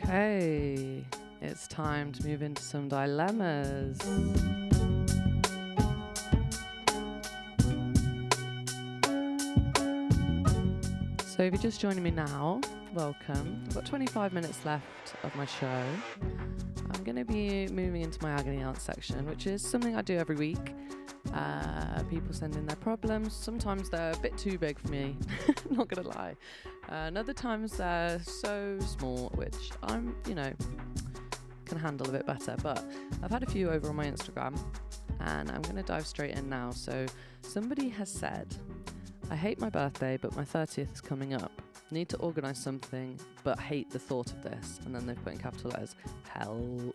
Okay, it's time to move into some dilemmas. So if you're just joining me now, welcome. I've got 25 minutes left of my show. I'm going to be moving into my agony aunt section, which is something I do every week. People send in their problems. Sometimes they're a bit too big for me, not going to lie. And other times they're so small, which I'm, can handle a bit better. But I've had a few over on my Instagram, and I'm going to dive straight in now. So somebody has said, I hate my birthday, but my 30th is coming up. Need to organise something, but hate the thought of this. And then they've put in capital letters, help.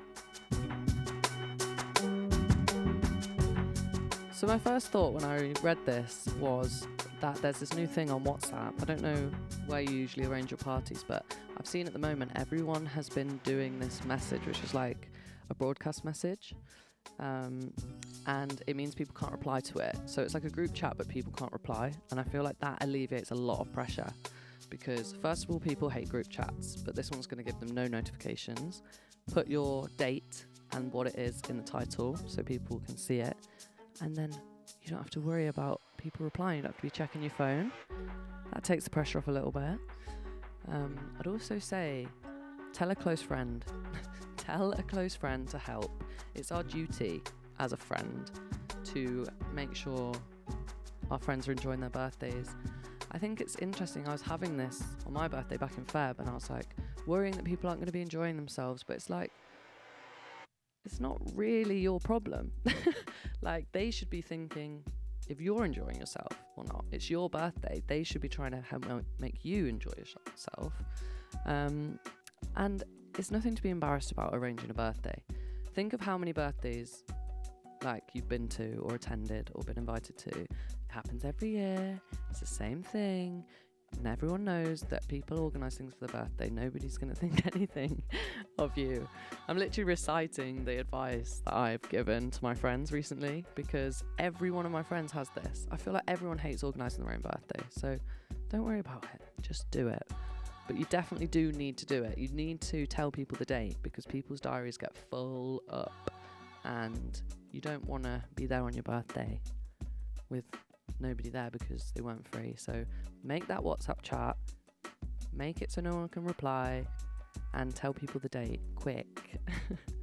So my first thought when I read this was that there's this new thing on WhatsApp. I don't know where you usually arrange your parties, but I've seen at the moment everyone has been doing this message, which is like a broadcast message. And it means people can't reply to it. So it's like a group chat, but people can't reply. And I feel like that alleviates a lot of pressure because first of all, people hate group chats, but this one's going to give them no notifications. Put your date and what it is in the title so people can see it. And then you don't have to worry about people replying. You don't have to be checking your phone. That takes the pressure off a little bit. I'd also say, tell a close friend. Tell a close friend to help. It's our duty as a friend to make sure our friends are enjoying their birthdays. I think it's interesting. I was having this on my birthday back in Feb, and I was like worrying that people aren't going to be enjoying themselves, but it's like, it's not really your problem. Like, they should be thinking if you're enjoying yourself or not. It's your birthday. They should be trying to help make you enjoy yourself. And it's nothing to be embarrassed about arranging a birthday. Think of how many birthdays like you've been to or attended or been invited to. It happens every year. It's the same thing. And everyone knows that people organise things for their birthday. Nobody's going to think anything of you. I'm literally reciting the advice that I've given to my friends recently because every one of my friends has this. I feel like everyone hates organising their own birthday. So don't worry about it. Just do it. But you definitely do need to do it. You need to tell people the date because people's diaries get full up and you don't want to be there on your birthday with nobody there because they weren't free. So make that WhatsApp chat, make it so no one can reply, and tell people the date quick.